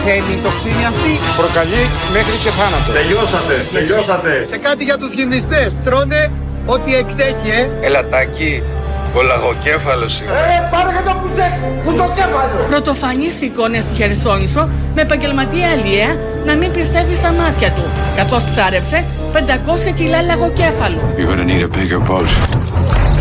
παθαίνει η τοξίνη αυτή. Προκαλεί μέχρι και θάνατο. Τελειώσατε. Και κάτι για τους γυμνιστές. Τρώνε ό,τι εξέχει, Ελατάκι, ο λαγοκέφαλος είναι. Πάρε και το πουτσοκέφαλο. Πρωτοφανείς εικόνες στη Χερσόνησο με επαγγελματία αλλιέα να μην πιστεύει στα μάτια του, καθώς ψάρεψε 500 κιλά λαγοκέφαλο. You're gonna need a bigger boat.